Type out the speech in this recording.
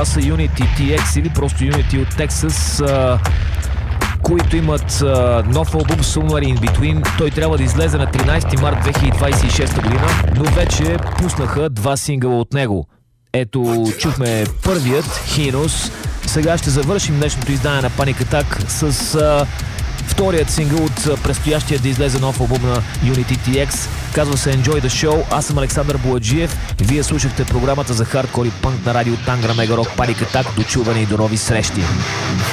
Това са Unity TX или просто Unity от Texas, които имат нов албум Somewhere in Between. Той трябва да излезе на 13 март 2026 година, но вече пуснаха 2 сингъла от него. Ето, чухме първият, Heinous. Сега ще завършим днешното издание на Panic Attack с вторият сингъл от предстоящия да излезе нов албум на Unity TX. Казва се Enjoy the Show. Аз съм Александър Бояджиев. Вие слушахте програмата за хардкор и пънк на радио Тангра Мега Рок Panic Attack. До чуване и до нови срещи.